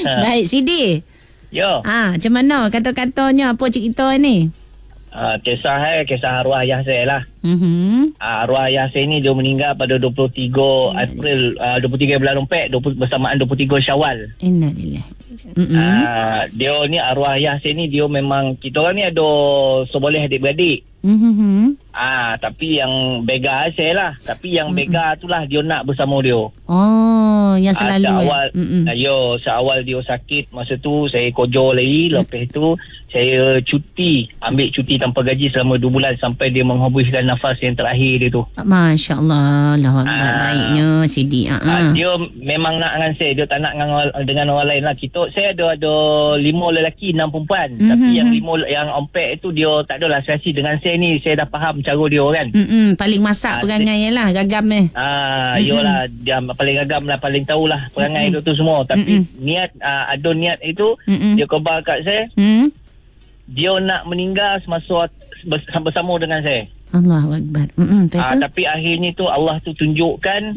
Baik, Sidi. Yo. Macam mana kata-katanya, apa cerita ni? Kisah arwah ayah saya lah. Arwah ayah saya ni dia meninggal pada 23 April 23 bulan Rompet bersamaan 23 Syawal. Innalillah. Dia ni arwah ayah saya ni dia memang kita orang ni ada seboleh adik-beradik. Tapi yang bega saya lah. Tapi yang bega tu lah dia nak bersama dia. Oh, yang selalu. Seawal dia sakit masa tu saya kojo lagi. Lepas tu saya ambil cuti tanpa gaji selama 2 bulan sampai dia menghembuskan nafas yang terakhir dia tu. Masya Allah. Baiknya Sidi. Dia memang nak dengan saya. Dia tak nak dengan orang lain lah. Saya ada 5 lelaki 6 perempuan. Tapi yang ompek tu dia tak adalah serasi dengan saya ni. Saya dah faham cara dia kan. Paling masak perangai lah. Gagam Yolah, dia paling gagam lah, paling tahulah perangai tu semua. Tapi ada niat itu dia khabar kat saya. Dia nak meninggal semasa bersama dengan saya. Allahu Akbar. Tapi akhirnya tu Allah tu tunjukkan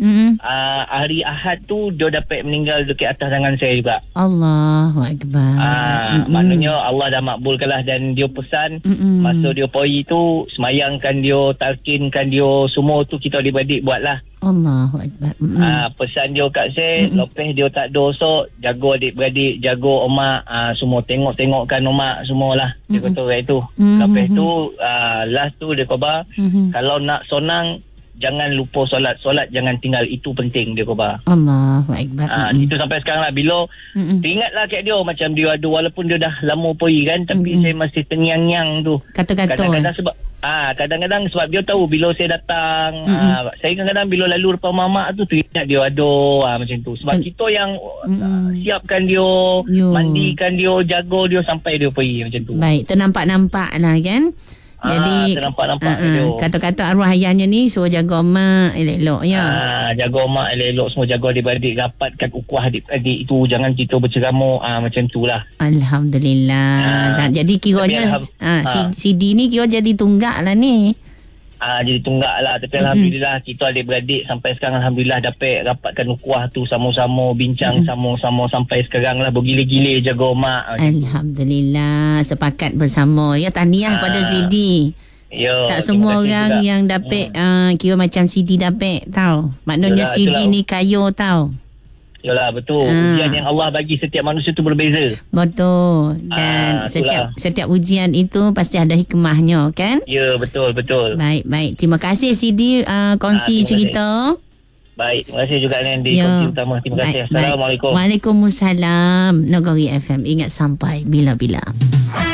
hari Ahad tu dia dapat meninggal dekat atas tangan saya juga. Allahu Akbar. Maknanya Allah dah makbulkanlah dan dia pesan masa dia pergi tu semayangkan dia, talkinkan dia, semua tu kita adik-beradik buatlah. Allahu Akbar. Pesan dia kat saya, lepas dia tak ada esok, jaga adik-beradik, jaga omak, semua tengok-tengokkan omak semualah. Dia kata kayak tu. Lepas tu last tu dia khabar, kalau nak sonang jangan lupa solat jangan tinggal, itu penting dia khabar. Allahu Akbar. Itu sampai sekarang lah. Bila teringatlah kat dia macam dia ada, walaupun dia dah lama pergi kan, tapi saya masih terngiang-ngiang tu kata-kata. Kadang-kadang sebab dia tahu bila saya datang, saya kadang-kadang bila lalu depan mamak tu teringat dia ada macam tu. Sebab kita yang siapkan dia, mandikan dia, jaga dia sampai dia pergi macam tu. Baik, ternampak-nampak lah kan. Jadi kata-kata arwah ayahnya ni suruh jaga mak elok-elok ya. Jaga mak elok-elok, semua jaga adik-beradik, rapatkan ukuah adik-adik itu, jangan kita berceramuk macam itulah. Alhamdulillah. Jadi kiranya Sidi ni kira jadi tunggak lah ni. Jadi tunggak lah. Tapi Alhamdulillah kita adik-beradik sampai sekarang Alhamdulillah dapat rapatkan ukuah tu sama-sama, bincang sama-sama sampai sekarang lah, bergila-gila jaga mak. Alhamdulillah, sepakat bersama ya. Tahniah pada Sidi. Tak semua orang juga yang dapat kira macam Sidi dapat tau. Maknanya Sidi ni kaya tau. Yalah, betul. Ujian yang Allah bagi setiap manusia tu berbeza. Betul. Dan setiap ujian itu pasti ada hikmahnya kan? Ya, betul. Baik. Terima kasih Sidi kongsi cerita. Baik, terima kasih juga Nandi kongsi utama. Terima kasih. Assalamualaikum. Waalaikumsalam. Nagari FM, ingat sampai bila-bila.